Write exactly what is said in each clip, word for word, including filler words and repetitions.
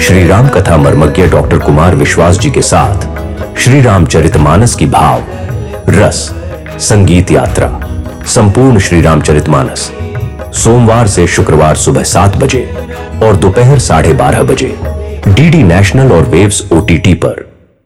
श्री राम कथा मर्मज्ञ डॉक्टर कुमार विश्वास जी के साथ श्री रामचरितमानस की भाव रस संगीत यात्रा संपूर्ण श्री रामचरितमानस सोमवार से शुक्रवार सुबह सात बजे और दोपहर साढ़े बारह बजे डीडी नेशनल और वेव्स ओटीटी पर।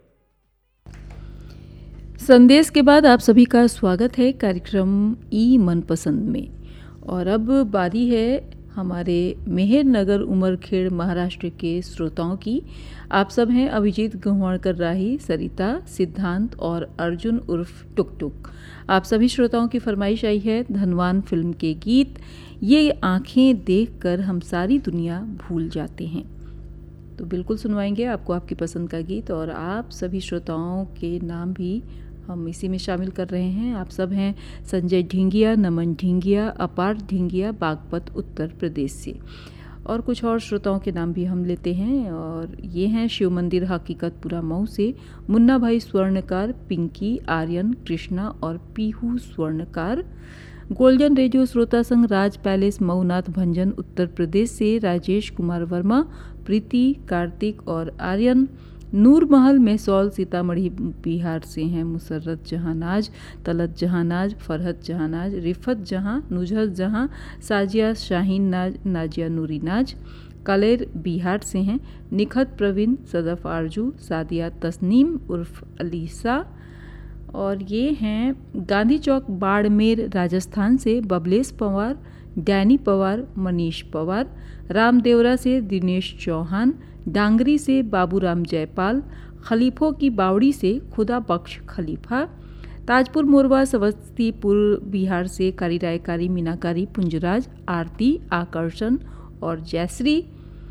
संदेश के बाद आप सभी का स्वागत है कार्यक्रम ई मनपसंद में। और अब बारी है हमारे मेहरनगर उमरखेड़ महाराष्ट्र के श्रोताओं की। आप सब हैं अभिजीत गंगवाणकर राही, सरिता, सिद्धांत और अर्जुन उर्फ टुक टुक। आप सभी श्रोताओं की फरमाइश आई है धनवान फिल्म के गीत ये आँखें देखकर हम सारी दुनिया भूल जाते हैं। तो बिल्कुल सुनवाएंगे आपको आपकी पसंद का गीत और आप सभी श्रोताओं के नाम भी हम इसी में शामिल कर रहे हैं। आप सब हैं संजय ढिंगिया, नमन ढिंगिया, अपार ढिंगिया, बागपत उत्तर प्रदेश से। और कुछ और श्रोताओं के नाम भी हम लेते हैं और ये हैं शिव मंदिर हकीकतपुरा मऊ से मुन्ना भाई स्वर्णकार, पिंकी, आर्यन, कृष्णा और पीहू स्वर्णकार। गोल्डन रेडियो श्रोता संघ राज पैलेस मऊनाथ भंजन उत्तर प्रदेश से राजेश कुमार वर्मा, प्रीति, कार्तिक और आर्यन। नूर महल मेहसौल सीतामढ़ी बिहार से हैं मुसर्रत जहानाज, तलत जहानाज, फरहत जहानाज, रिफत जहां, नुजहत जहां, साजिया शाहीन नाज, नाजिया नूरी नाज। कलेर बिहार से हैं निखत प्रवीण, सदफ आरजू, सादिया तस्नीम उर्फ अलीसा। और ये हैं गांधी चौक बाड़मेर राजस्थान से बबलेश पवार, डैनी पवार, मनीष पवार। रामदेवरा से दिनेश चौहान, डांगरी से बाबूराम जयपाल, खलीफों की बावड़ी से खुदा बख्श खलीफा। ताजपुर मोरवा समस्तीपुर बिहार से कारी रायकारी, मीनाकारी, पुंजराज, आरती, आकर्षण और जयश्री।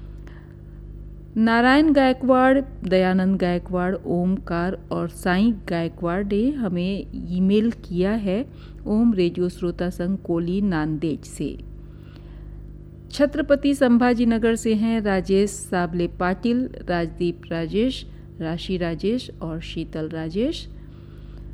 नारायण गायकवाड़, दयानंद गायकवाड़, ओमकार और साईं गायकवाड़ ने हमें ईमेल किया है ओम रेडियो श्रोता संघ कोली नांदेड़ से। छत्रपति संभाजी नगर से हैं राजेश साबले पाटिल, राजदीप राजेश, राशि राजेश और शीतल राजेश।